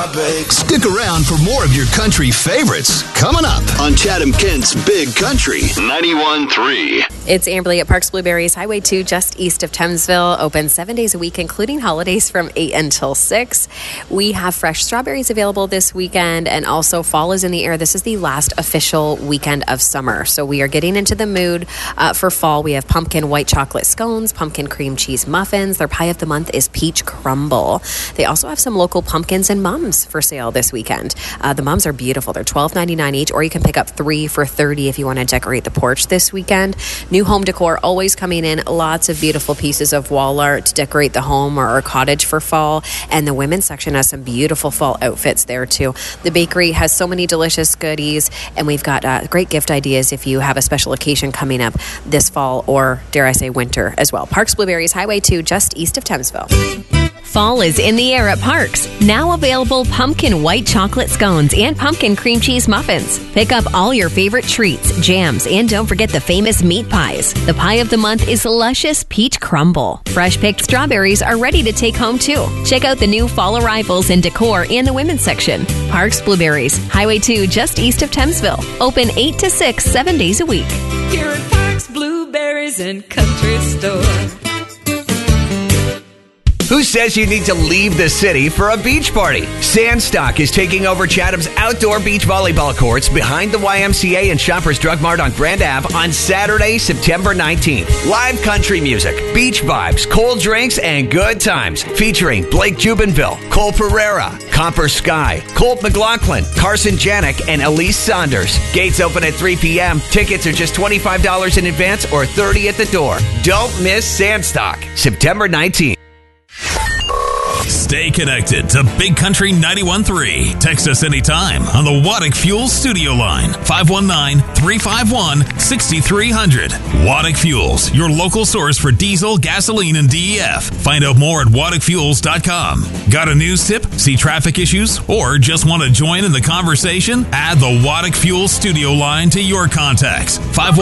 Stick around for more of your country favorites coming up on Chatham-Kent's Big Country 91.3. It's Amberly at Parks Blueberries, Highway 2, just east of Thamesville. Open 7 days a week, including holidays from 8 until 6. We have fresh strawberries available this weekend, and also fall is in the air. This is the last official weekend of summer, so we are getting into the mood for fall. We have pumpkin white chocolate scones, pumpkin cream cheese muffins. Their pie of the month is peach crumble. They also have some local pumpkins and mums for sale this weekend. The mums are beautiful. They're $12.99 each, or you can pick up 3 for $30 if you want to decorate the porch this weekend. New home decor always coming in. Lots of beautiful pieces of wall art to decorate the home or cottage for fall. And the women's section has some beautiful fall outfits there too. The bakery has so many delicious goodies, and we've got great gift ideas if you have a special occasion coming up this fall, or dare I say winter as well. Parks Blueberries, Highway 2, just east of Thamesville. Fall is in the air at Parks. Now available pumpkin white chocolate scones and pumpkin cream cheese muffins. Pick up all your favorite treats, jams, and don't forget the famous meat pies. The pie of the month is luscious peach crumble. Fresh picked strawberries are ready to take home too. Check out the new fall arrivals in decor and the women's section. Parks Blueberries, Highway 2, just east of Thamesville. Open 8 to 6, 7 days a week. Here at Parks Blueberries and Country Store. Who says you need to leave the city for a beach party? Sandstock is taking over Chatham's outdoor beach volleyball courts behind the YMCA and Shoppers Drug Mart on Grand Ave on Saturday, September 19th. Live country music, beach vibes, cold drinks, and good times. Featuring Blake Jubinville, Cole Pereira, Copper Sky, Colt McLaughlin, Carson Janik, and Elise Saunders. Gates open at 3 p.m. Tickets are just $25 in advance or $30 at the door. Don't miss Sandstock, September 19th. Stay connected to Big Country 91.3. Text us anytime on the Waddick Fuels studio line, 519-351-6300. Waddick Fuels, your local source for diesel, gasoline, and DEF. Find out more at waddickfuels.com. Got a news tip, see traffic issues, or just want to join in the conversation? Add the Waddick Fuels studio line to your contacts,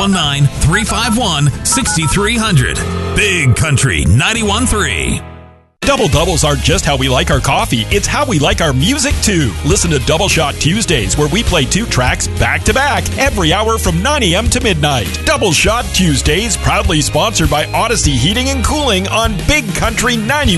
519-351-6300. Big Country 91.3. Double Doubles aren't just how we like our coffee, it's how we like our music too. Listen to Double Shot Tuesdays, where we play 2 tracks back to back every hour from 9 a.m. to midnight. Double Shot Tuesdays, proudly sponsored by Odyssey Heating and Cooling on Big Country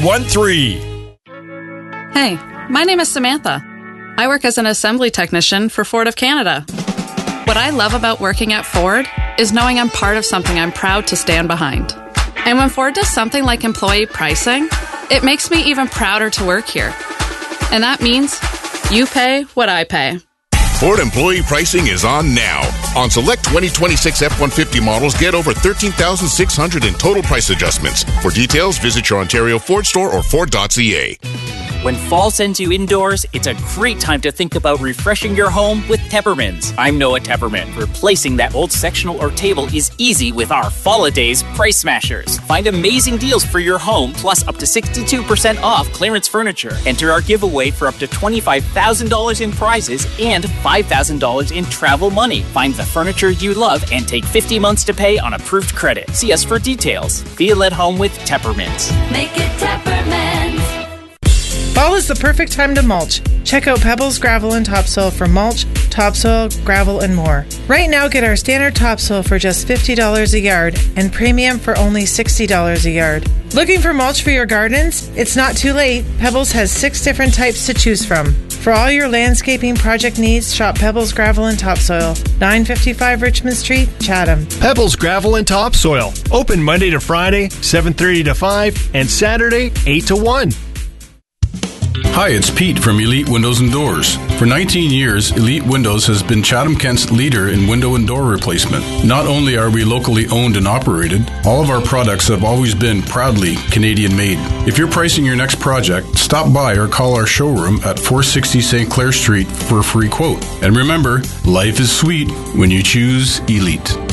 91.3. Hey, my name is Samantha. I work as an assembly technician for Ford of Canada. What I love about working at Ford is knowing I'm part of something I'm proud to stand behind. And when Ford does something like employee pricing, it makes me even prouder to work here. And that means you pay what I pay. Ford employee pricing is on now. On select 2026 F-150 models, get over $13,600 in total price adjustments. For details, visit your Ontario Ford store or Ford.ca. When fall sends you indoors, it's a great time to think about refreshing your home with Teppermans. I'm Noah Tepperman. Replacing that old sectional or table is easy with our Fall-a-Days Price Smashers. Find amazing deals for your home, plus up to 62% off clearance furniture. Enter our giveaway for up to $25,000 in prizes and $5,000 in travel money. Find the furniture you love and take 50 months to pay on approved credit. See us for details. Feel at home with Teppermans. Make it Teppermans. Fall is the perfect time to mulch. Check out Pebbles Gravel and Topsoil for mulch, topsoil, gravel, and more. Right now, get our standard topsoil for just $50 a yard and premium for only $60 a yard. Looking for mulch for your gardens? It's not too late. Pebbles has 6 different types to choose from. For all your landscaping project needs, shop Pebbles Gravel and Topsoil, 955 Richmond Street, Chatham. Pebbles Gravel and Topsoil. Open Monday to Friday, 7:30 to 5, and Saturday, 8 to 1. Hi, it's Pete from Elite Windows and Doors. For 19 years, Elite Windows has been Chatham-Kent's leader in window and door replacement. Not only are we locally owned and operated, all of our products have always been proudly Canadian-made. If you're pricing your next project, stop by or call our showroom at 460 St. Clair Street for a free quote. And remember, life is sweet when you choose Elite.